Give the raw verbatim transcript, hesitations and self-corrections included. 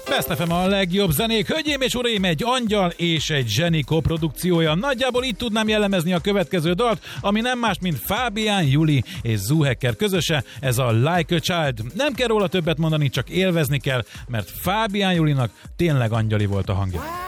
Best ef em a legjobb zenék, hölgyeim és uraim, egy angyal és egy zseni koprodukciója. Nagyjából így tudnám jellemezni a következő dalt, ami nem más, mint Fábián Juli és Zoohacker közöse, ez a Like a Child. Nem kell róla többet mondani, csak élvezni kell, mert Fábián Julinak tényleg angyali volt a hangja.